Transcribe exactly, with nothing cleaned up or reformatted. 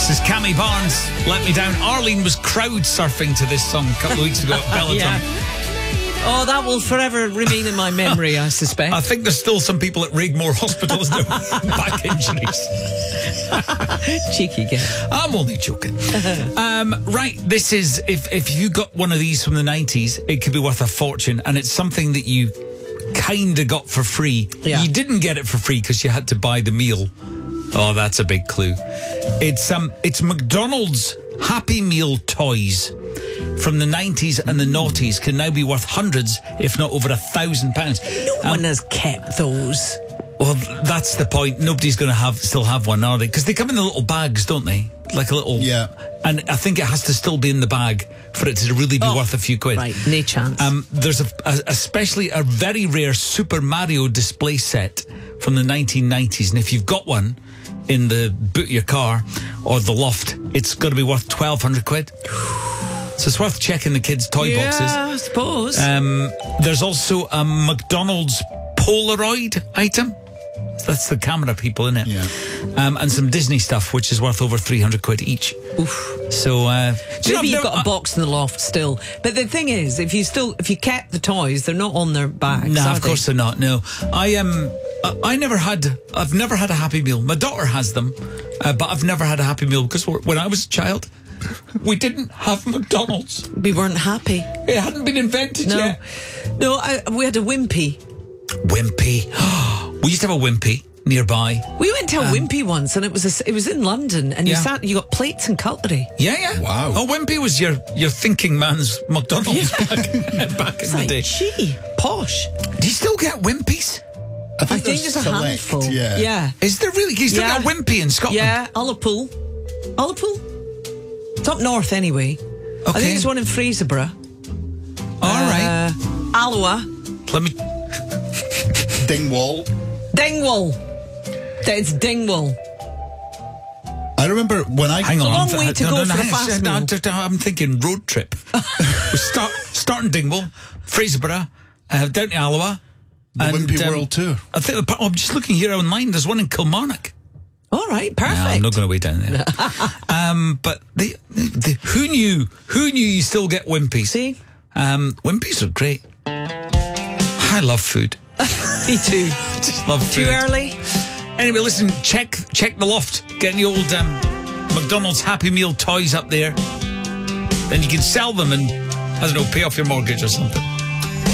This is Cammy Barnes, Let Me Down. Arlene was crowd surfing to this song a couple of weeks ago at Belladrum. Yeah. Oh, that will forever remain in my memory, I suspect. I think there's still some people at Rigmore Hospital with their back injuries. Cheeky guy. I'm only joking. um, right, this is, if, if you got one of these from the nineties, it could be worth a fortune, and it's something that you kind of got for free. Yeah. You didn't get it for free because you had to buy the meal. Oh, that's a big clue. It's um, it's McDonald's Happy Meal toys from the nineties and the noughties can now be worth hundreds, if not over a thousand pounds. No Um, one has kept those. Well, that's the point. Nobody's going to have still have one, are they? Because they come in the little bags, don't they? Like a little... Yeah. And I think it has to still be in the bag for it to really be Oh, worth a few quid. Right, no chance. Um, there's a, a, especially a very rare Super Mario display set from the nineteen nineties. And if you've got one in the boot of your car or the loft, it's got to be worth twelve hundred quid. So it's worth checking the kids' toy yeah, boxes. I suppose. Um, there's also a McDonald's Polaroid item. That's the camera people, in it. Yeah. Um, and some Disney stuff, which is worth over three hundred quid each. Oof. So, uh, do you know, Maybe you've I've got a never- box in the loft still. But the thing is, if you still, if you kept the toys, they're not on their bags. No, are of course they? they're not. No, I um, I, I never had. I've never had a Happy Meal. My daughter has them, uh, but I've never had a Happy Meal because when I was a child, we didn't have McDonald's. We weren't happy. It hadn't been invented No, yet. no. I, we had a Wimpy. Wimpy. We used to have a Wimpy nearby. We went to a Wimpy once, and it was a, it was in London, and you Yeah. sat, you got plates and cutlery. Yeah, yeah. Wow. Oh, Wimpy was your your thinking man's McDonald's back, back in It's the like, day. gee, posh. Do you still get Wimpies? I think there's a select, handful. Yeah. yeah, Is there really? You still Yeah. got a Wimpy in Scotland? yeah. Ullapool, Ullapool. It's up north anyway. I Okay. think there's one in Fraserburgh. All right. Uh, Alloa, Let me. Dingwall. Dingwall. It's Dingwall. I remember when I... Hang on. long I'm, way to go for the hang on, fast no, meal. no, I'm thinking road trip. we start starting Dingwall, Fraserburgh, uh, down to Alloa. The Wimpy World Tour. I think the, I'm just looking here online. There's one in Kilmarnock. All right, perfect. No, I'm not going to wait down there. um, but the, the, who knew? Who knew you still get Wimpies? See? Um, Wimpies are great. I love food. Me too. Just love Too food. early? Anyway, listen, check check the loft. Get the old um, McDonald's Happy Meal toys up there. Then you can sell them and, I don't know, pay off your mortgage or something.